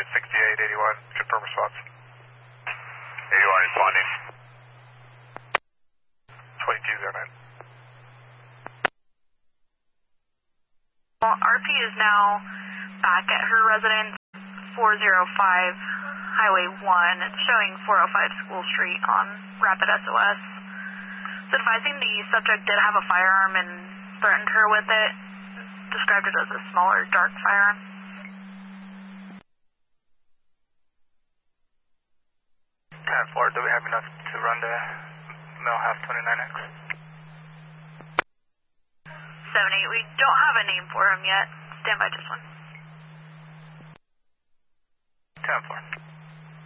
at 6881, confirm response. 81 responding. 2209. Well, RP is now back at her residence, 405 Highway 1. It's showing 405 School Street on Rapid SOS. It's advising the subject did have a firearm and threatened her with it. Described it as a smaller, dark firearm. 10-4, do we have enough to run the Millhouse 29X? 7-8, we don't have a name for him yet. Stand by just one. 10-4.